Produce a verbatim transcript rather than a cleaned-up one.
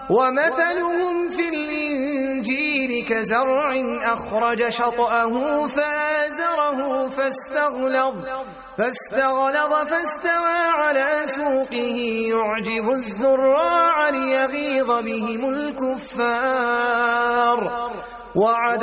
ومثلهم في الإنجيل كزرع أخرج شطأه فآزره فاستغلظ فاستغلظ فاستوى على سوقه يعجب الزراع ليغيظ بهم الكفار. وعد